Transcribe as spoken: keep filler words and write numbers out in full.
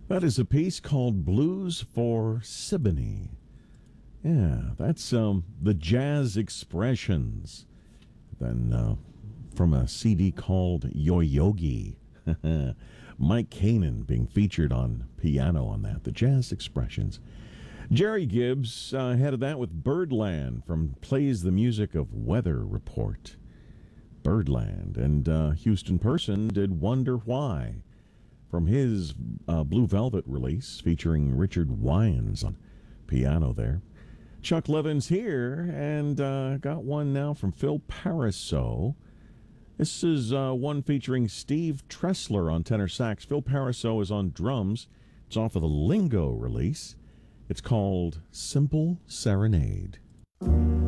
That is a piece called Blues for Siboney. Yeah, that's um, the Jazz Expressions. Then uh, from a C D called Yo Yogi. Mike Kanan being featured on piano on that. The Jazz Expressions. Jerry Gibbs uh, headed that with Birdland from Plays the Music of Weather Report. Birdland. And uh, Houston Person did Wonder Why from his uh, Blue Velvet release featuring Richard Wyans on piano there. Chuck Levin's here and uh, got one now from Phil Pariseau. This is uh, one featuring Steve Tressler on tenor sax. Phil Pariseau is on drums. It's off of the Lingo release. It's called Simple Serenade.